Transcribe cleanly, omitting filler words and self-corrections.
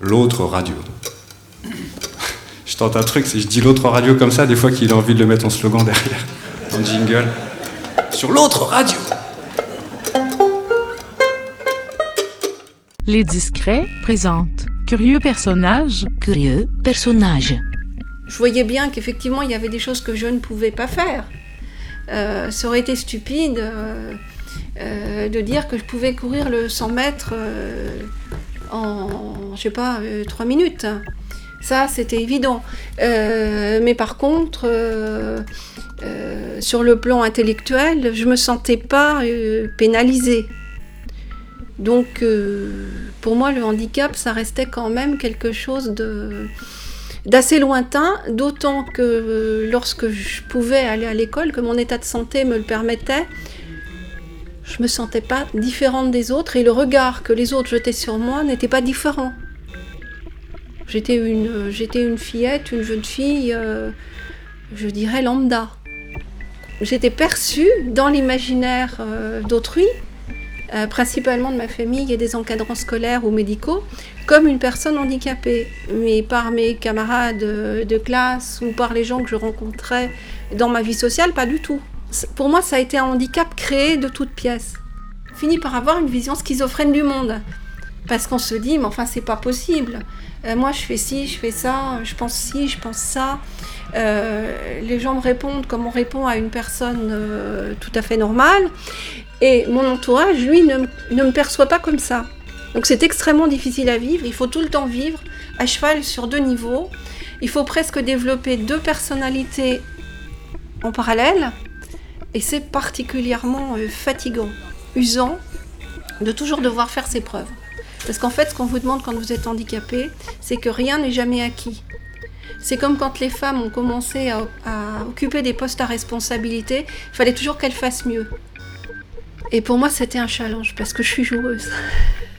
l'autre radio. Je tente un truc, si je dis l'autre radio comme ça, des fois qu'il a envie de le mettre en slogan derrière, en jingle. Sur l'autre radio. Les Discrets présentent Curieux personnage. Curieux personnage. Je voyais bien qu'effectivement, il y avait des choses que je ne pouvais pas faire. Ça aurait été stupide de dire que je pouvais courir le 100 mètres en, 3 minutes. Ça, c'était évident. Mais par contre, sur le plan intellectuel, je ne me sentais pas pénalisée. Donc, pour moi, le handicap, ça restait quand même quelque chose d'assez lointain, d'autant que lorsque je pouvais aller à l'école, que mon état de santé me le permettait, je ne me sentais pas différente des autres et le regard que les autres jetaient sur moi n'était pas différent. J'étais une fillette, une jeune fille, je dirais lambda. J'étais perçue dans l'imaginaire d'autrui, principalement de ma famille et des encadrants scolaires ou médicaux, comme une personne handicapée. Mais par mes camarades de classe ou par les gens que je rencontrais dans ma vie sociale, pas du tout. Pour moi, ça a été un handicap créé de toutes pièces. Je finis par avoir une vision schizophrène du monde. Parce qu'on se dit, mais enfin, c'est pas possible. Moi, je fais ci, je fais ça, je pense ci, je pense ça. Les gens me répondent comme on répond à une personne tout à fait normale. Et mon entourage, lui, ne me perçoit pas comme ça. Donc c'est extrêmement difficile à vivre. Il faut tout le temps vivre à cheval sur 2 niveaux. Il faut presque développer 2 personnalités en parallèle. Et c'est particulièrement fatigant, usant, de toujours devoir faire ses preuves. Parce qu'en fait, ce qu'on vous demande quand vous êtes handicapé, c'est que rien n'est jamais acquis. C'est comme quand les femmes ont commencé à occuper des postes à responsabilité, il fallait toujours qu'elles fassent mieux. Et pour moi, c'était un challenge, parce que je suis joueuse.